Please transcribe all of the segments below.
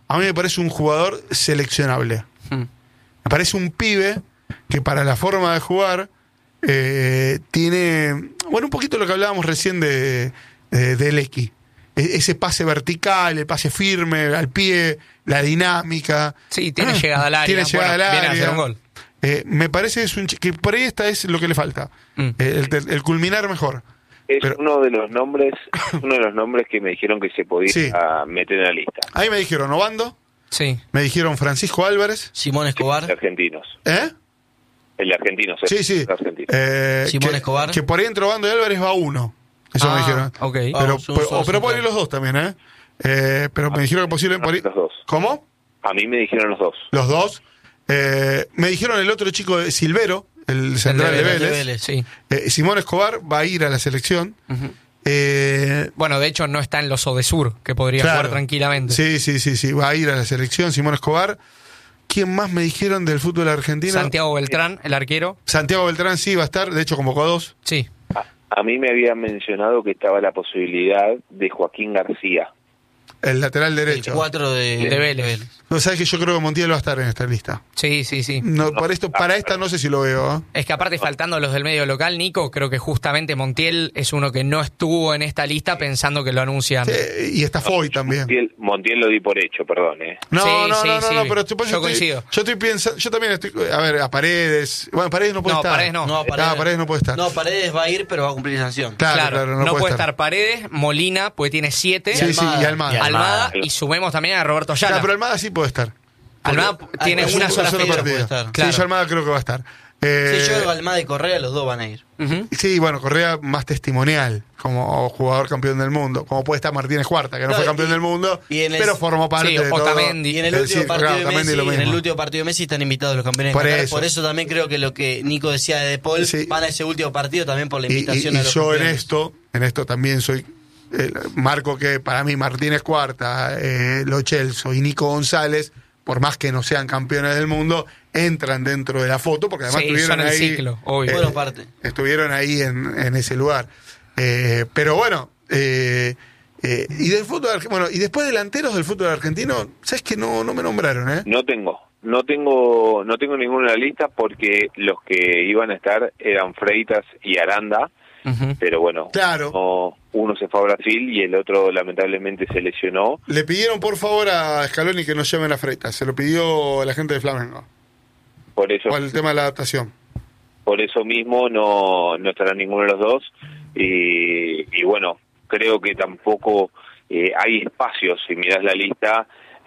a mí me parece un jugador seleccionable. Me parece un pibe que para la forma de jugar tiene, bueno, un poquito lo que hablábamos recién de Lecky. Ese pase vertical, el pase firme, al pie, la dinámica. Sí, tiene llegada al área. Tiene llegada al área. Viene a hacer un gol. Me parece que por ahí es lo que le falta. El culminar mejor. Es uno de los nombres que me dijeron que se podía meter en la lista. Ahí me dijeron Obando. Sí. Me dijeron Francisco Álvarez. Simón Escobar. El argentinos. El argentino, sí. Simón Escobar. Que por ahí entre Obando y Álvarez va uno. Eso me dijeron. Okay. Pero pueden ir los dos también, pero me dijeron que posiblemente por ahí. Los dos. ¿Cómo? A mí me dijeron los dos. Los dos. Me dijeron el otro chico de Silvero, el central de Vélez. Sí. Simón Escobar va a ir a la selección. Bueno, de hecho no está en los Odesur, que podría jugar tranquilamente. Sí, va a ir a la selección Simón Escobar. ¿Quién más me dijeron del fútbol argentino? Santiago Beltrán, el arquero. Santiago Beltrán sí va a estar, de hecho convocó a dos. Sí. A mí me habían mencionado que estaba la posibilidad de Joaquín García. El lateral derecho. El 4 de Vélez. No, sabes que yo creo que Montiel va a estar en esta lista. Sí. No, para esta no sé si lo veo. Es que aparte, faltando los del medio local, Nico, creo que justamente Montiel es uno que no estuvo en esta lista pensando que lo anuncian. Sí, y está Foy también. Montiel lo di por hecho, perdón. No, pero yo coincido. Yo estoy pensando, yo también estoy, a ver, a Paredes. Bueno, Paredes no puede estar. Paredes no. Paredes no puede estar. No, Paredes va a ir, pero va a cumplir sanción. Claro, no puede estar Paredes, Molina, porque tiene 7. Y Almada, y sumemos también a Roberto Ayala. Claro, pero Almada sí puede estar. Almada tiene una sola partida. Claro. Sí, yo Almada creo que va a estar. Sí, yo creo que Almada y Correa los dos van a ir. Sí, bueno, Correa más testimonial como jugador campeón del mundo, como puede estar Martínez Cuarta, que no fue campeón del mundo, pero formó parte de todo. Otamendi. Y en el último partido de Messi están invitados los campeones de Qatar. Por eso también creo que lo que Nico decía de De Paul van a ese último partido también por la invitación a los yo campeones. en esto también soy marco que para mí Martínez Cuarta, Lo Celso y Nico González, por más que no sean campeones del mundo, entran dentro de la foto, porque además estuvieron ahí. Ciclo, obvio. Estuvieron ahí en ese lugar. Pero bueno, y del fútbol, bueno, y después delanteros del fútbol argentino, ¿sabes que no me nombraron, No tengo ninguno en la lista porque los que iban a estar eran Freitas y Aranda. Pero bueno, uno se fue a Brasil y el otro lamentablemente se lesionó. Le pidieron por favor a Scaloni que nos lleven a Freitas, se lo pidió la gente de Flamengo. Por eso, el tema de la adaptación. Por eso mismo no estará ninguno de los dos y bueno, creo que tampoco hay espacios. Si miras la lista,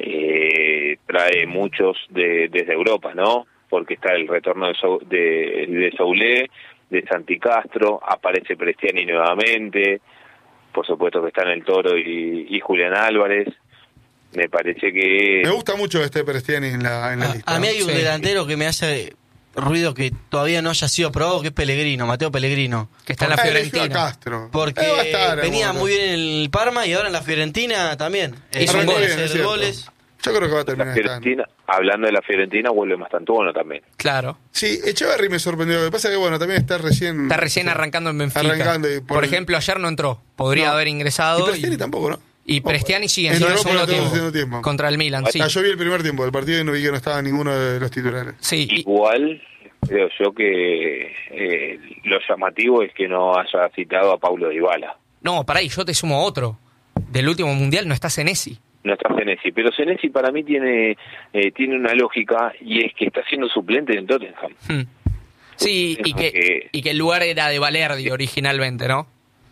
trae muchos desde Europa, ¿no? Porque está el retorno de Soulé, de Santi Castro, aparece Prestiani nuevamente, por supuesto que están el Toro y Julián Álvarez. Me parece que... Me gusta mucho Prestiani en la lista. A mí hay un delantero que me hace ruido que todavía no haya sido probado, que es Pellegrino, Mateo Pellegrino. Que está en la Fiorentina. Castro. Porque venía muy bien en el Parma y ahora en la Fiorentina también. Hizo goles. Yo creo que va a terminar estando. Hablando de la Fiorentina, vuelve Mastantuono también. Claro. Sí, Echeverri me sorprendió. Lo que pasa es que, bueno, también está recién arrancando en Benfica. Por ejemplo, ayer no entró. Podría haber ingresado. Y Prestiani tampoco, ¿no? Y Prestiani sí, en el segundo tiempo. Contra el Milan, sí. Yo vi el primer tiempo del partido y no vi que no estaba ninguno de los titulares. Sí. Igual, creo yo que lo llamativo es que no haya citado a Paulo Dybala. No, pará, y yo te sumo otro. Del último mundial no está Senesi. No está Senesi, pero Senesi para mí tiene una lógica y es que está siendo suplente en Tottenham. Sí, y que el lugar era de Valerdi originalmente, ¿no?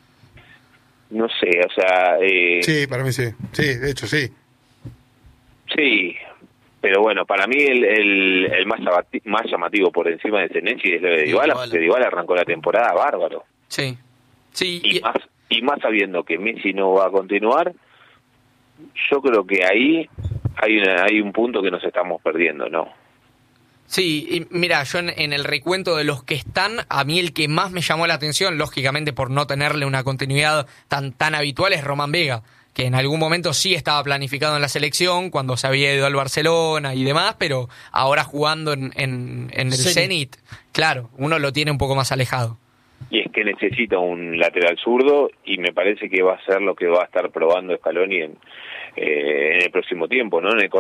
No sé, o sea... Sí, para mí sí. Sí, de hecho sí. Sí, pero bueno, para mí el más llamativo por encima de Senesi es lo de Dybala, porque Dybala arrancó la temporada bárbaro. Sí. Y más sabiendo que Messi no va a continuar, yo creo que ahí hay un punto que nos estamos perdiendo, ¿no? Sí, y mira, yo en el recuento de los que están, a mí el que más me llamó la atención, lógicamente por no tenerle una continuidad tan habitual, es Román Vega, que en algún momento sí estaba planificado en la selección, cuando se había ido al Barcelona y demás, pero ahora jugando en el Zenit, claro, uno lo tiene un poco más alejado. Y es que necesita un lateral zurdo y me parece que va a ser lo que va a estar probando Scaloni en el próximo tiempo, ¿no? En el